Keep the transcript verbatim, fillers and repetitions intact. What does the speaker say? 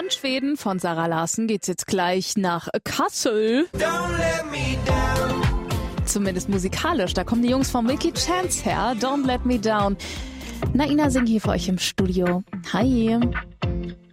Von Schweden, von Zara Larsson, geht's jetzt gleich nach Kassel. Don't let me down. Zumindest musikalisch, da kommen die Jungs von Milky Chance her. Don't Let Me Down. Naina singt hier für euch im Studio. Hi.